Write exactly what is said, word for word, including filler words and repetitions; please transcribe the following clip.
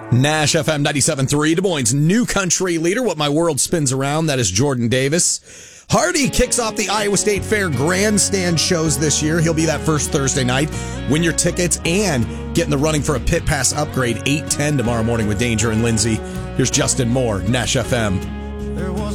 Nash F M ninety-seven point three, Des Moines' new country leader. What my world spins around, that is Jordan Davis. Hardy kicks off the Iowa State Fair grandstand shows this year. He'll be that first Thursday night. Win your tickets and get in the running for a pit pass upgrade, eight ten tomorrow morning with Danger and Lindsay. Here's Justin Moore, Nash F M.